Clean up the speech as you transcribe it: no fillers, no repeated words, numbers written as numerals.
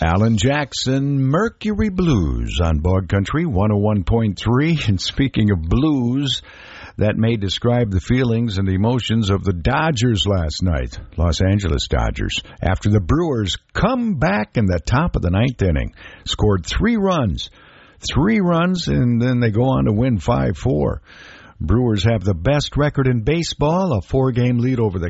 Alan Jackson, Mercury Blues on Bog Country 101.3. And speaking of blues, that may describe the feelings and emotions of the Dodgers last night, Los Angeles Dodgers, after the Brewers come back in the top of the ninth inning, scored 3 runs, and then they go on to win 5-4. Brewers have the best record in baseball, a 4-game lead over the